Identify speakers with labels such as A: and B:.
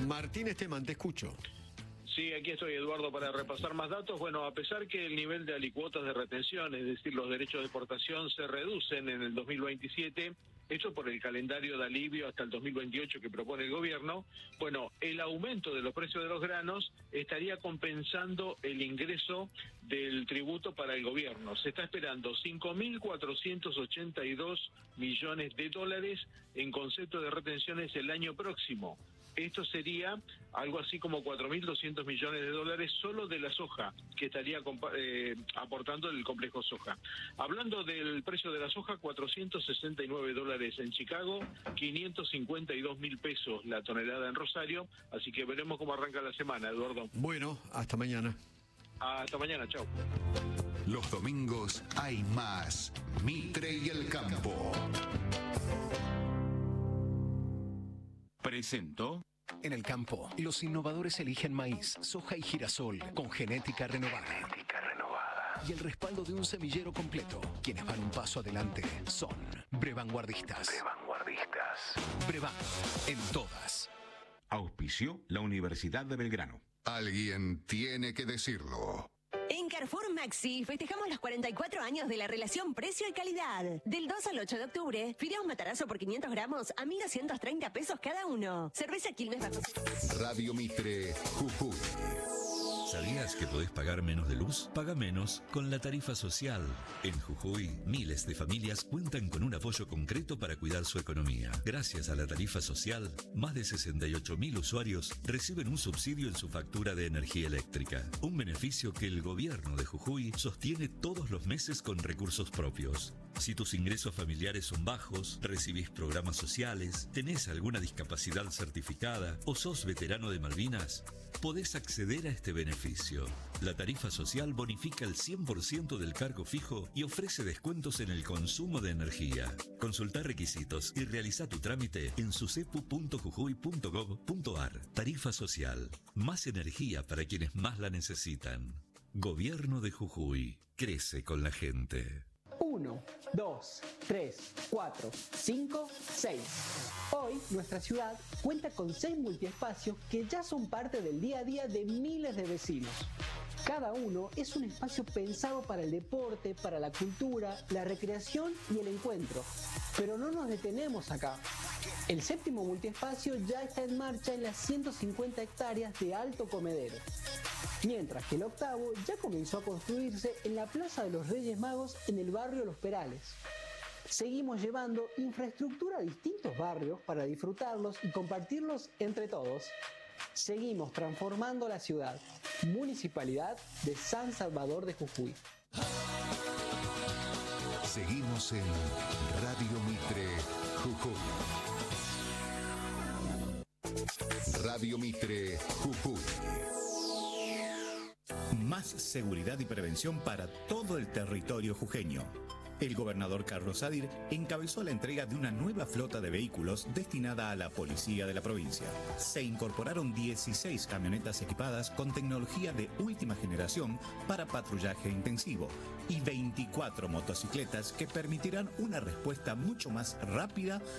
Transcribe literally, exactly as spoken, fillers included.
A: Martín Esteban, te escucho.
B: Sí, aquí estoy, Eduardo, para repasar más datos. Bueno, a pesar que el nivel de alicuotas de retención, es decir, los derechos de exportación, se reducen en el dos mil veintisiete, hecho por el calendario de alivio hasta el dos mil veintiocho que propone el gobierno, bueno, el aumento de los precios de los granos estaría compensando el ingreso del tributo para el gobierno. Se está esperando cinco mil cuatrocientos ochenta y dos millones de dólares en concepto de retenciones el año próximo. Esto sería algo así como cuatro mil doscientos millones de dólares solo de la soja, que estaría eh, aportando el complejo soja. Hablando del precio de la soja, cuatrocientos sesenta y nueve dólares en Chicago, quinientos cincuenta y dos mil pesos la tonelada en Rosario, así que veremos cómo arranca la semana, Eduardo.
A: Bueno, hasta mañana.
B: Hasta mañana, chao.
C: Los domingos hay más Mitre y el Campo.
D: Presento.
E: En el campo, los innovadores eligen maíz, soja y girasol con genética renovada.
F: Genética renovada.
E: Y el respaldo de un semillero completo. Quienes van un paso adelante son Brevanguardistas.
F: Brevanguardistas.
E: Brevan, en todas.
D: Auspició la Universidad de Belgrano.
C: Alguien tiene que decirlo.
G: En Carrefour Maxi festejamos los cuarenta y cuatro años de la relación precio y calidad. Del dos al ocho de octubre, fideos Matarazo por quinientos gramos a mil doscientos treinta pesos cada uno. Cerveza Quilmes bajo...
C: Radio Mitre, Jujuy.
H: ¿Sabías que podés pagar menos de luz? Paga menos con la tarifa social. En Jujuy, miles de familias cuentan con un apoyo concreto para cuidar su economía. Gracias a la tarifa social, más de sesenta y ocho mil usuarios reciben un subsidio en su factura de energía eléctrica. Un beneficio que el gobierno de Jujuy sostiene todos los meses con recursos propios. Si tus ingresos familiares son bajos, recibís programas sociales, tenés alguna discapacidad certificada o sos veterano de Malvinas, podés acceder a este beneficio. La tarifa social bonifica el cien por ciento del cargo fijo y ofrece descuentos en el consumo de energía. Consulta requisitos y realiza tu trámite en sucepu punto jujuy punto gob punto ar. Tarifa social. Más energía para quienes más la necesitan. Gobierno de Jujuy. Crece con la gente.
I: uno, dos, tres, cuatro, cinco, seis. Hoy, nuestra ciudad cuenta con seis multiespacios que ya son parte del día a día de miles de vecinos. Cada uno es un espacio pensado para el deporte, para la cultura, la recreación y el encuentro. Pero no nos detenemos acá. El séptimo multiespacio ya está en marcha en las ciento cincuenta hectáreas de Alto Comedero. Mientras que el octavo ya comenzó a construirse en la Plaza de los Reyes Magos en el barrio Los Perales. Seguimos llevando infraestructura a distintos barrios para disfrutarlos y compartirlos entre todos. Seguimos transformando la ciudad. Municipalidad de San Salvador de Jujuy.
C: Seguimos en Radio Mitre, Jujuy. Radio Mitre, Jujuy.
J: Más seguridad y prevención para todo el territorio jujeño. El gobernador Carlos Sadir encabezó la entrega de una nueva flota de vehículos destinada a la policía de la provincia. Se incorporaron dieciséis camionetas equipadas con tecnología de última generación para patrullaje intensivo y veinticuatro motocicletas que permitirán una respuesta mucho más rápida